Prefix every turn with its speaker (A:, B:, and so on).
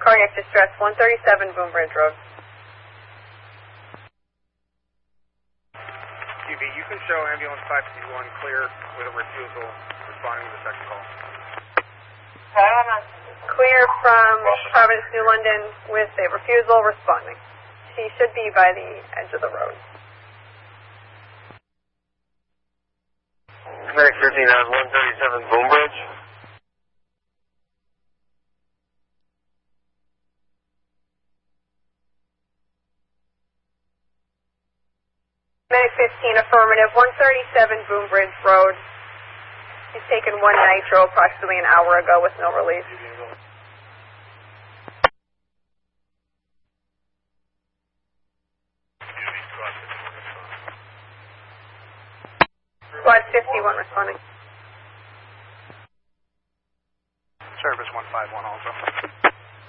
A: cardiac distress, 137 Boom Bridge Road.
B: QB, you can show ambulance 551 clear with a refusal responding to the second call.
A: Clear from Providence, New London with a refusal responding. She should be by the edge of the road.
C: Medic 13 on 137 Boom Bridge.
A: Medic 15, affirmative, 137 Boom Bridge Road. He's taken one nitro approximately an hour ago with no relief. Squad 51 responding.
B: Service 151 also.